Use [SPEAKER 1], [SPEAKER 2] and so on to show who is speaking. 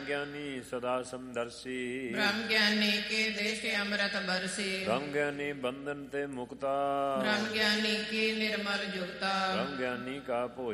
[SPEAKER 1] ਗਿਆਨੀ ਸਦਾ ਸਮਦਰਸੀ।
[SPEAKER 2] ਬ੍ਰਹਮ ਗਿਆਨੀ ਕੇ ਦੇਸ਼ ਅੰਮ੍ਰਿਤ ਬਰਸੀ।
[SPEAKER 1] ਬ੍ਰਹਮ ਗਿਆਨੀ ਬੰਧਨ ਤੇ ਮੁਕਤਾ।
[SPEAKER 2] ਬ੍ਰਹਮ ਗਿਆਨੀ ਕੀ ਨਿਰਮਲ ਜੁਗਤਾ।
[SPEAKER 1] ਬ੍ਰਹਮ ਗਿਆਨੀ ਕਾ ਭੋਜਨ